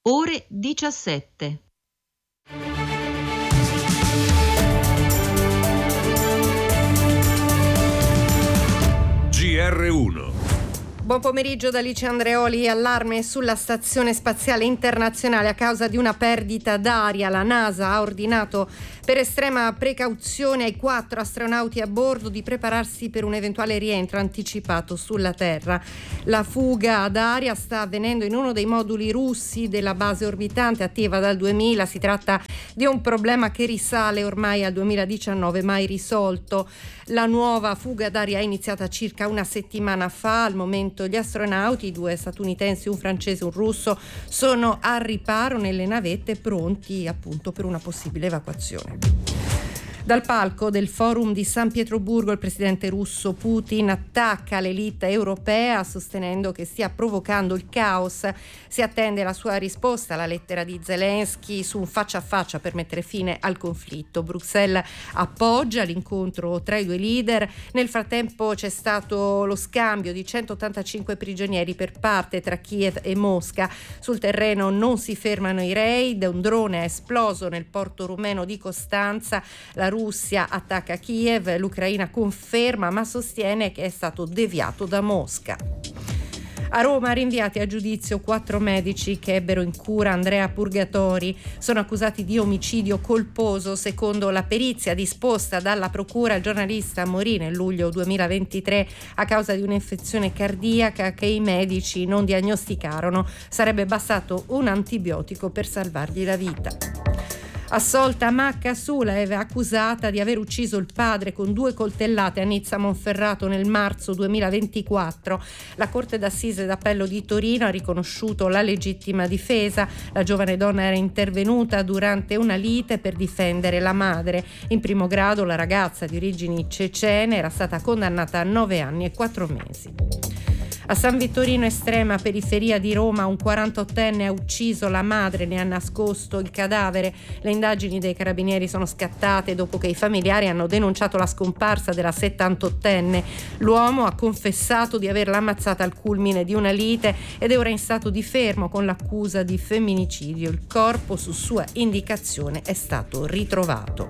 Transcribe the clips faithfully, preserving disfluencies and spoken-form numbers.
Ore diciassette. G R uno. Buon pomeriggio da Alice Andreoli. Allarme sulla Stazione Spaziale Internazionale a causa di una perdita d'aria. La NASA ha ordinato per estrema precauzione ai quattro astronauti a bordo di prepararsi per un eventuale rientro anticipato sulla Terra. La fuga d'aria sta avvenendo in uno dei moduli russi della base orbitante attiva dal duemila. Si tratta di un problema che risale ormai al duemiladiciannove, mai risolto. La nuova fuga d'aria è iniziata circa una settimana fa. Al momento gli astronauti, due statunitensi, un francese e un russo, sono al riparo nelle navette, pronti appunto per una possibile evacuazione. Dal palco del forum di San Pietroburgo il presidente russo Putin attacca l'elite europea sostenendo che stia provocando il caos. Si attende la sua risposta alla lettera di Zelensky su un faccia a faccia per mettere fine al conflitto. Bruxelles appoggia l'incontro tra i due leader. Nel frattempo c'è stato lo scambio di centottantacinque prigionieri per parte tra Kiev e Mosca. Sul terreno non si fermano i raid. Un drone è esploso nel porto rumeno di Costanza. La Russia attacca Kiev, l'Ucraina conferma ma sostiene che è stato deviato da Mosca. A Roma rinviati a giudizio quattro medici che ebbero in cura Andrea Purgatori. Sono accusati di omicidio colposo. Secondo la perizia disposta dalla procura, il giornalista morì nel luglio duemilaventitré a causa di un'infezione cardiaca che i medici non diagnosticarono. Sarebbe bastato un antibiotico per salvargli la vita. Assolta Macca Sulaev, accusata di aver ucciso il padre con due coltellate a Nizza Monferrato nel marzo duemilaventiquattro. La Corte d'Assise d'Appello di Torino ha riconosciuto la legittima difesa. La giovane donna era intervenuta durante una lite per difendere la madre. In primo grado la ragazza di origini cecene era stata condannata a nove anni e quattro mesi. A San Vittorino Estrema, periferia di Roma, un quarantottenne ha ucciso la madre, ne ha nascosto il cadavere. Le indagini dei carabinieri sono scattate dopo che i familiari hanno denunciato la scomparsa della settantottenne. L'uomo ha confessato di averla ammazzata al culmine di una lite ed è ora in stato di fermo con l'accusa di femminicidio. Il corpo, su sua indicazione, è stato ritrovato.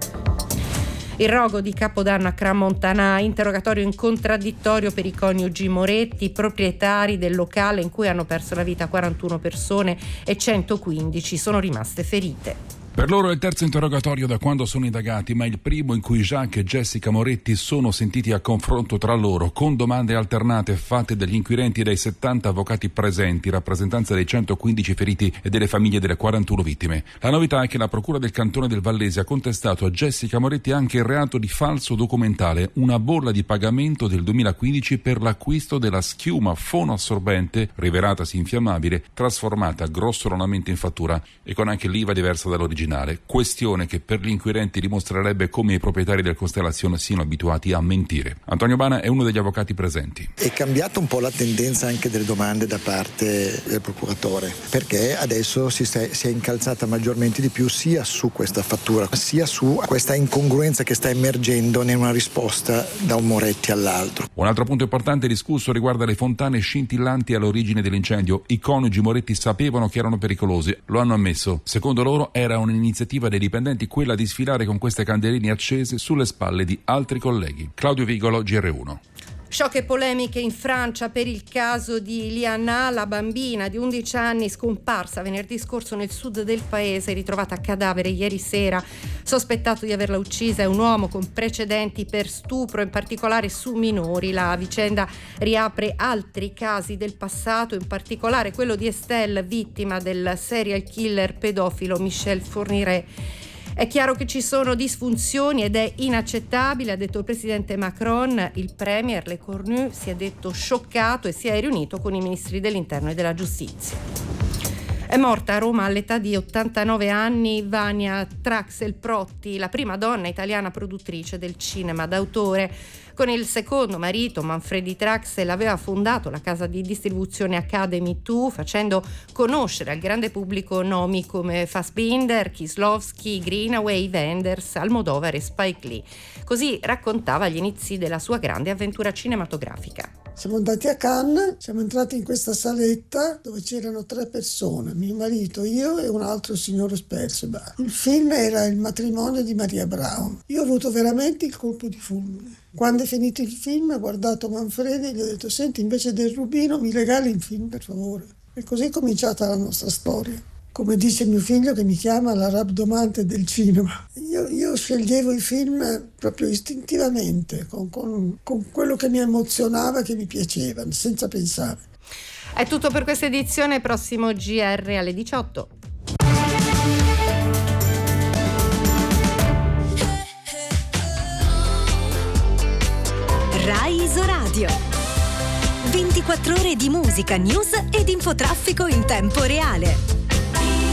Il rogo di Capodanno a Crans-Montana, interrogatorio in contraddittorio per i coniugi Moretti, proprietari del locale in cui hanno perso la vita quarantuno persone e centoquindici sono rimaste ferite. Per loro è il terzo interrogatorio da quando sono indagati, ma il primo in cui Jacques e Jessica Moretti sono sentiti a confronto tra loro, con domande alternate fatte dagli inquirenti e dai settanta avvocati presenti, rappresentanza dei centoquindici feriti e delle famiglie delle quarantuno vittime. La novità è che la Procura del Cantone del Vallese ha contestato a Jessica Moretti anche il reato di falso documentale, una bolla di pagamento del duemilaquindici per l'acquisto della schiuma fonoassorbente, rivelatasi infiammabile, trasformata grossolanamente in fattura e con anche l'I V A diversa dall'originale. Questione che per gli inquirenti dimostrerebbe come i proprietari del Costellation siano abituati a mentire. Antonio Bana è uno degli avvocati presenti. È cambiata un po' la tendenza anche delle domande da parte del procuratore, perché adesso si, sta, si è incalzata maggiormente di più sia su questa fattura sia su questa incongruenza che sta emergendo in una risposta da un Moretti all'altro. Un altro punto importante discusso riguarda le fontane scintillanti all'origine dell'incendio. I coniugi Moretti sapevano che erano pericolose, lo hanno ammesso. Secondo loro era un'iniziativa dei dipendenti quella di sfilare con queste candeline accese sulle spalle di altri colleghi. Claudio Vigolo, G R uno. Shock e polemiche in Francia per il caso di Liana, la bambina di undici anni scomparsa venerdì scorso nel sud del paese, ritrovata a cadavere ieri sera. Sospettato di averla uccisa è un uomo con precedenti per stupro, in particolare su minori. La vicenda riapre altri casi del passato, in particolare quello di Estelle, vittima del serial killer pedofilo Michel Fourniret. È chiaro che ci sono disfunzioni ed è inaccettabile, ha detto il presidente Macron. Il premier Le Cornu si è detto scioccato e si è riunito con i ministri dell'interno e della giustizia. È morta a Roma all'età di ottantanove anni Vania Traxel-Protti, la prima donna italiana produttrice del cinema d'autore. Con il secondo marito, Manfredi Traxel, aveva fondato la casa di distribuzione Academy due, facendo conoscere al grande pubblico nomi come Fassbinder, Kieslowski, Greenaway, Wenders, Almodovar e Spike Lee. Così raccontava gli inizi della sua grande avventura cinematografica. Siamo andati a Cannes, siamo entrati in questa saletta dove c'erano tre persone, mio marito, io e un altro signore Spersebar. Il film era Il matrimonio di Maria Braun. Io ho avuto veramente il colpo di fulmine. Quando è finito il film ho guardato Manfredi e gli ho detto: senti, invece del Rubino mi regali il film per favore. E così è cominciata la nostra storia. Come dice mio figlio che mi chiama la rabdomante del cinema. Io, io sceglievo i film proprio istintivamente, con, con, con quello che mi emozionava, che mi piaceva, senza pensare. È tutto per questa edizione, prossimo G R alle diciotto. Rai Isoradio. ventiquattro ore di musica, news ed infotraffico in tempo reale.